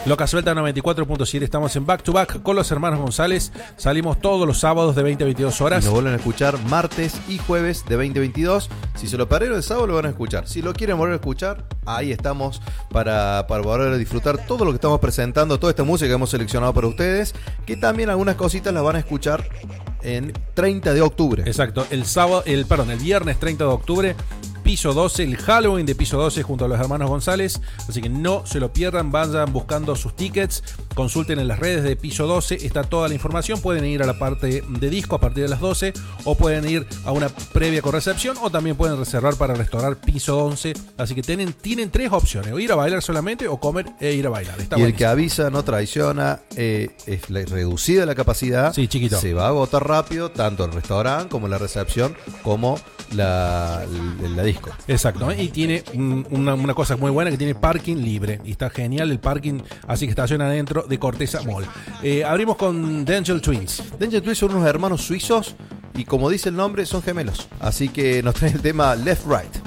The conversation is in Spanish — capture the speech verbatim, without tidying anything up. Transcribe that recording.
Loca Suelta noventa y cuatro punto siete. Estamos en Back to Back con los hermanos González. Salimos todos los sábados de veinte a veintidós horas. Y nos vuelven a escuchar martes y jueves de veinte a veintidós. Si se lo perdieron el sábado, lo van a escuchar. Si lo quieren volver a escuchar, ahí estamos para, para volver a disfrutar todo lo que estamos presentando, toda esta música que hemos seleccionado para ustedes, que también algunas cositas las van a escuchar en treinta de octubre. Exacto, el sábado, el perdón, el viernes treinta de octubre, Piso doce, el Halloween de Piso doce junto a los hermanos González, así que no se lo pierdan, vayan buscando sus tickets, consulten en las redes de Piso doce, está toda la información, pueden ir a la parte de disco a partir de las doce o pueden ir a una previa con recepción o también pueden reservar para restaurar Piso once, así que tienen, tienen tres opciones, o ir a bailar solamente o comer e ir a bailar. Está y buenísimo. El que avisa no traiciona, eh, es la, reducida la capacidad, sí, chiquito. Se va a agotar rápido, tanto el restaurante como la recepción como la, la, la disco. Exacto, ¿eh? Y tiene una, una cosa muy buena que tiene parking libre y está genial el parking, así que estaciona adentro de Corteza Mall. Eh, abrimos con Danger Twins. Danger Twins son unos hermanos suizos y como dice el nombre son gemelos, así que nos trae el tema Left Right.